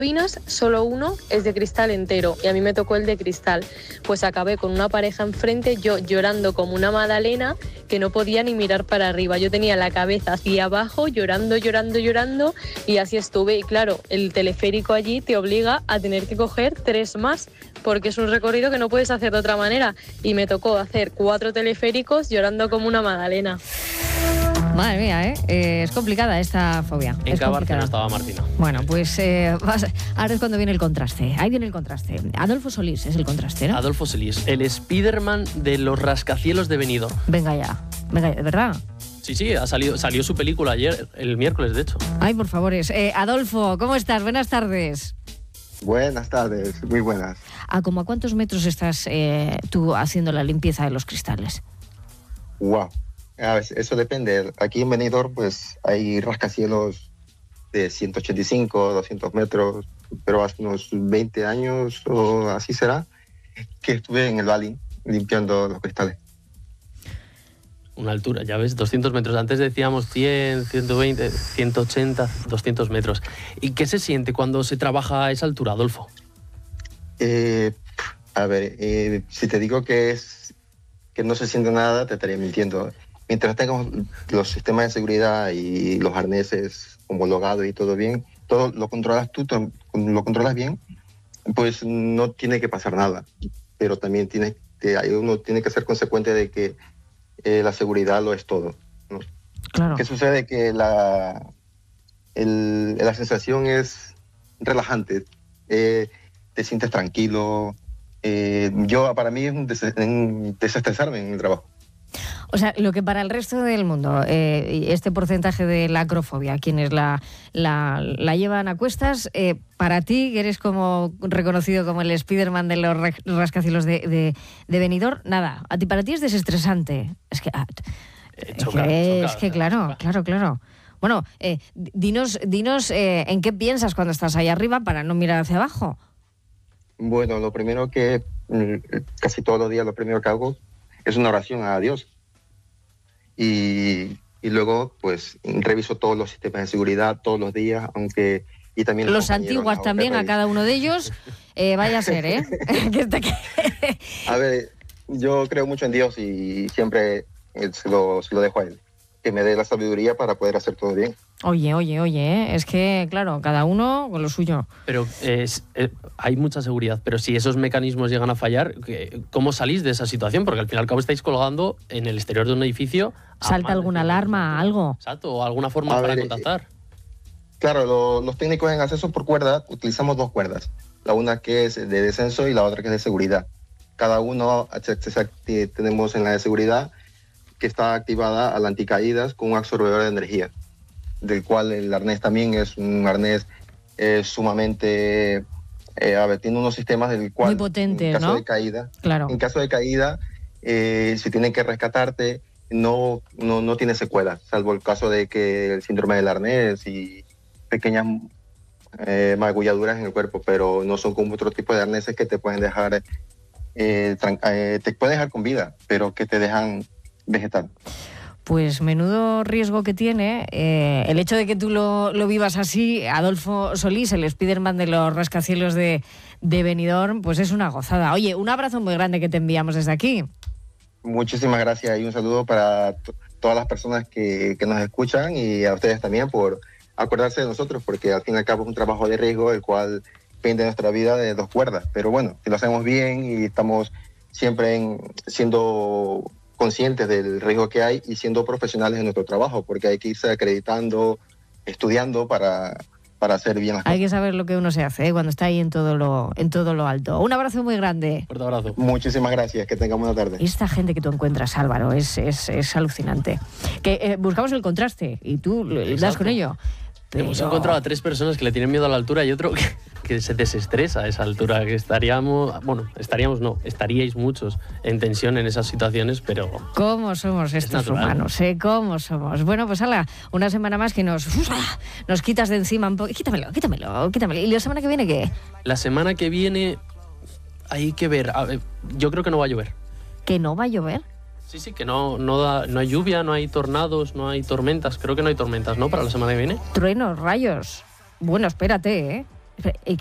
cabinas, solo uno es de cristal entero y a mí me tocó el de cristal. Pues acabé con una pareja enfrente, yo llorando como una magdalena que no podía ni mirar para arriba. Yo tenía la cabeza hacia abajo, llorando y así estuve. Y claro, el teleférico allí te obliga a tener que coger 3 más porque es un recorrido que no puedes hacer de otra manera. Y me tocó hacer 4 teleféricos llorando como una magdalena. Madre mía, es complicada esta fobia. En qué Barcelona estaba Martina. Bueno, pues ahora es cuando viene el contraste. Ahí viene el contraste. Adolfo Solís es el contraste, ¿no? Adolfo Solís, el Spiderman de los rascacielos de Benidorm. Venga ya, ¿de verdad? Sí, salió su película ayer, el miércoles, de hecho. Ay, por favor. Adolfo, ¿cómo estás? Buenas tardes. Buenas tardes, muy buenas. ¿A cuántos metros estás tú haciendo la limpieza de los cristales? Wow. A ver, eso depende. Aquí en Benidorm pues hay rascacielos de 185, 200 metros, pero hace unos 20 años o así será que estuve en el Valley limpiando los cristales. Una altura, ya ves, 200 metros. Antes decíamos 100, 120, 180, 200 metros. ¿Y qué se siente cuando se trabaja a esa altura, Adolfo? Si te digo que no se siente nada, te estaría mintiendo. Mientras tengamos los sistemas de seguridad y los arneses homologados y todo bien, todo lo controlas tú, lo controlas bien, pues no tiene que pasar nada. Pero también uno tiene que ser consecuente de que la seguridad lo es todo, ¿no? Claro. ¿Qué sucede? Que la sensación es relajante, te sientes tranquilo. Para mí es un desestresarme en el trabajo. O sea, lo que para el resto del mundo, este porcentaje de la acrofobia, quienes la llevan a cuestas, para ti, que eres como reconocido como el Spiderman de los rascacielos de Benidorm, nada, para ti es desestresante. Claro. Bueno, dinos en qué piensas cuando estás ahí arriba para no mirar hacia abajo. Bueno, lo primero casi todos los días, lo primero que hago es una oración a Dios. Y luego, pues, reviso todos los sistemas de seguridad todos los días, y también los antiguos también, a cada uno de ellos, vaya a ser, ¿eh? A ver, yo creo mucho en Dios y siempre se lo dejo a Él, que me dé la sabiduría para poder hacer todo bien. Oye, es que, claro, cada uno con lo suyo. Pero hay mucha seguridad, pero si esos mecanismos llegan a fallar, ¿cómo salís de esa situación? Porque al fin y al cabo estáis colgando en el exterior de un edificio. ¿Salta alguna alarma, algo? Exacto, o alguna forma para contactar. Claro, los técnicos en acceso por cuerda utilizamos 2 cuerdas. La una que es de descenso y la otra que es de seguridad. Cada uno tenemos en la de seguridad que está activada a la anticaídas con un absorbedor de energía, del cual el arnés también es un arnés sumamente... tiene unos sistemas del cual... Muy potente, en caso ¿no? de caída, claro. En caso de caída, si tienen que rescatarte, no tiene secuelas, salvo el caso de que el síndrome del arnés y pequeñas magulladuras en el cuerpo, pero no son como otro tipo de arneses que te pueden dejar... te pueden dejar con vida, pero que te dejan vegetal. Pues menudo riesgo que tiene el hecho de que tú lo vivas así, Adolfo Solís, el Spiderman de los rascacielos de Benidorm, pues es una gozada. Oye, un abrazo muy grande que te enviamos desde aquí. Muchísimas gracias y un saludo para todas las personas que nos escuchan y a ustedes también por acordarse de nosotros, porque al fin y al cabo es un trabajo de riesgo el cual depende de nuestra vida de 2 cuerdas. Pero bueno, si lo hacemos bien y estamos siempre siendo conscientes del riesgo que hay y siendo profesionales en nuestro trabajo, porque hay que irse acreditando, estudiando para hacer bien las cosas. Hay que saber lo que uno se hace cuando está ahí en todo lo alto. Un abrazo muy grande. Fuerte abrazo. Muchísimas gracias, que tengamos una tarde. Esta gente que tú encuentras, Álvaro, es alucinante. Que buscamos el contraste y tú das con ello. Hemos encontrado a 3 personas que le tienen miedo a la altura y otro que se desestresa a esa altura, que estaríais muchos en tensión en esas situaciones, pero... ¿Cómo somos estos humanos? ¿Cómo somos? Bueno, pues hala, una semana más que nos quitas de encima un poco. Quítamelo. ¿Y la semana que viene qué? La semana que viene hay que ver. A ver, yo creo que no va a llover. ¿Que no va a llover? Sí, que no hay lluvia, no hay tornados, no hay tormentas. Creo que no hay tormentas, ¿no? Para la semana que viene. Truenos, rayos. Bueno, espérate, ¿eh?